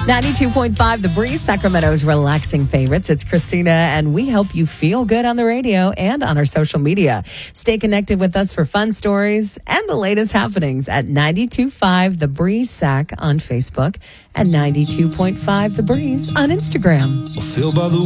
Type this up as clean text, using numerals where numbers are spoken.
92.5 The Breeze, Sacramento's relaxing favorites. It's Christina, and we help you feel good on the radio and on our social media. Stay connected with us for fun stories and the latest happenings at 92.5 The Breeze Sac on Facebook and 92.5 The Breeze on Instagram. Feel by the